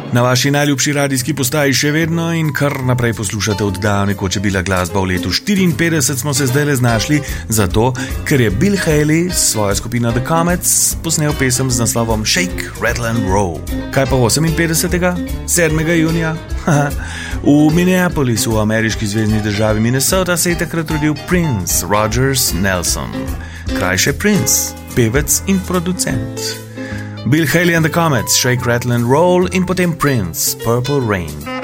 Na vaši najljubši radijski postaji še vedno in kar naprej poslušate oddajo Nekoč je bila glasba. V letu 54 smo se zdaj znašli zato, ker je Bill Haley s svojo skupino The Comets posnel pesem z naslovom Shake, Rattle and Roll. Kaj pa 58. 7. junija? V Minneapolisu, v ameriški zvezni državi Minnesota, se je takrat rodil Prince Rogers Nelson, krajše Prince, pevec in producent. Bill Haley and the Comets, Shake, Rattle and Roll in potem Prince, Purple Rain.